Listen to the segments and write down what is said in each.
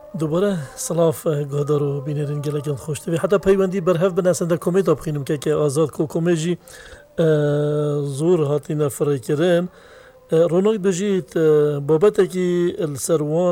دوباره سلاف گهدارو بینرین گلگن خوشتوی حتی پیوندی برهف بناسنده کمیتا بخینم که آزاد کو کمیجی زور هاتی نفره کرن رونق بجید بابتکی السروان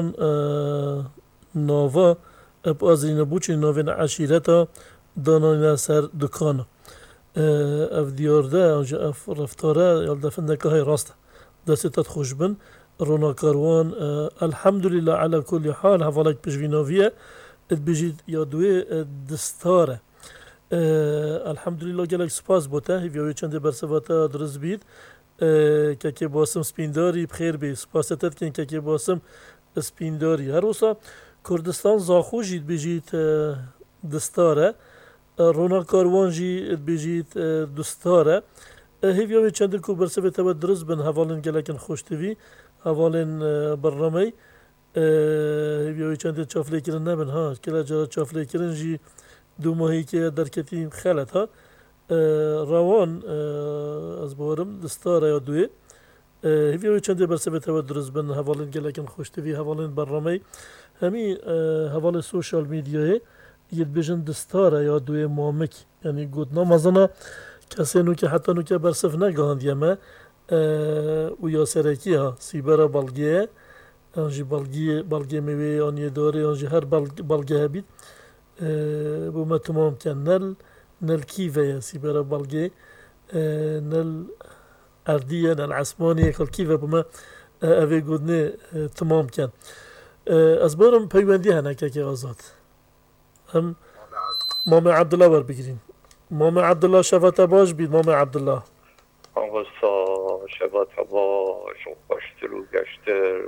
ناوا بازرین بوچی ناوین عشیرتا دانانا سر دکانه اف دیارده اف رفتاره یال دفنده که های راسته دستت خوش بن رونا کاروان الحمدلله على كل حال هفالك بجویناویه ات بجید یادوی دستاره الحمدلله گلک سپاس بوده هیوی چند برسواتا درست بید که باسم سپینداری بخیر بی سپاس تد که باسم سپینداری هر وسا کردستان زاخو جید بجید دستاره رونا کاروان جی بجید دستاره هیوی چند کو برسواتا درست بن هفالن گلکن خوشتوی هفالن برنامه هیوی چند چافلی کرن نبن ها کلا جا چافلی کرن جی دو ماهی که درکتیم خلط ها روان از بارم دستاره یا دوی هیوی چند برسواتا درست بن هفالن گلکن خوشتوی هفالن برنامه همی هوال سوشال میدیای ید بیشن دستاره یا دوی مامک یعنی گود نامازنا کسی نو که حتی نو که برسف نگاهند یمه و یا سرکی ها سیبرا بلگیه آنجی بلگیه میوه آنیه داره آنجی هر بلگیه هبید بو ما تمام کن نل کیوه یا سیبرا بلگیه نل اردیه نل عسمانیه کل کیوه بو ما اوه گودنه تمام کن از بارم پیوندی هنه که آزاد هم مام عبدالله بر بگیریم مام عبدالله شفت باش بید مام عبدالله آقاستا شفت باش و خوشتر و گشتر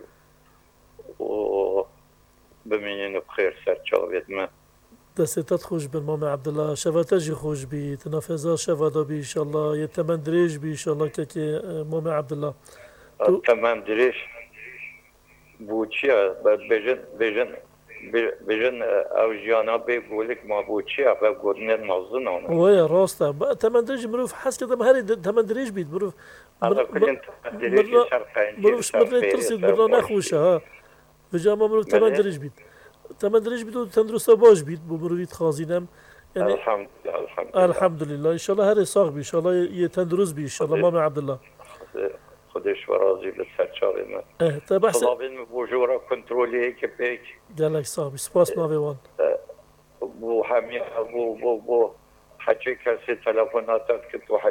و بمینین بخیر سرچاوید من دستت خوش بن مام عبدالله شفت جی خوش بید نفذا شفت بی انشالله یه تمن دریج بی انشالله که مام عبدالله تمام دریج بوچیه بجن او جانا بگولک ما بوچیه و گودنه نازن آنه ویا راسته تمن دریج مروف حس کدام هری تمن دریج بید مروف مروف شمرنه ترسید مرنا نخوشه ها بجا ما مروف تمن دریج بید تمن دریج بید و تندرسته باش بید بو مروفیت خازینم یعنی الحمدلله انشالله هر ساق بی انشالله یه تندرست بی انشالله مام عبدالله خودش و راضی به سرچاوی من خدا بین بوجورا کنترولی که پیک گلک صاحبی سپاس ناویوان بو همین بو حجی کسی تلفناتت که تو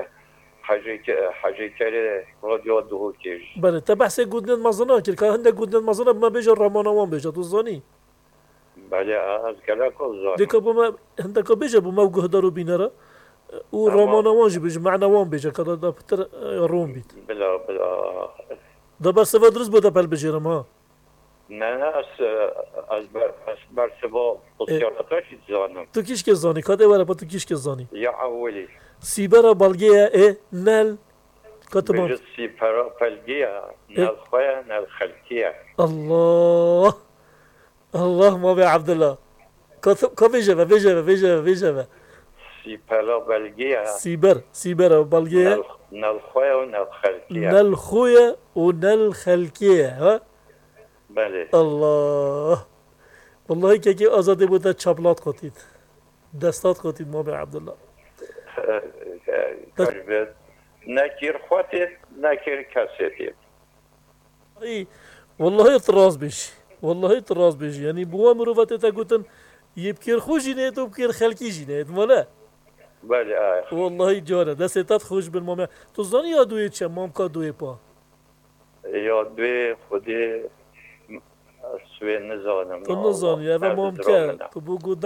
حجی کری رادیو دو کیش بله تا بحث گودنن مزنا کرد که هنده گودنن مزنا ما بیجا رامانوان بیجا تو زانی بله از گلک و زانی دیگه بوما هنده که بیجا بوما گهدارو بینره او رامانوان جی بیجا معنوان بیجا که دا پتر روم بید بلا دا برسوا درست بوده پل بجیرم ها نه از برسوا بسیارتاشی زانم تو کیش که زانی کاده وره با تو کیش که زانی یا اولی سیبرا بلگیه نل کتبان بجد سیبرا بلگیه نل خواه نل خلکیه الله ما به عبدالله که بیجه سیبرا بلگیه سیبرا بلگیه نل خواه و نل خلکیه نل خواه و نل خلکیه ها بله الله والله که آزاده بوده چپلات قطید دستات قطید ما به عبدالله نکیر خواتید نکیر کسیتید والله اعتراض بیش یعنی بوا مروفت تا گوتن یبکر خوشی نه تو بکر خلکی جینه مالا بله والله جاره دستت خوش بن مام تو زانی یا دوی چه مام کا دوی پا یا دوی خودی سوی نزانم تو نزانی اما مام که تو بگو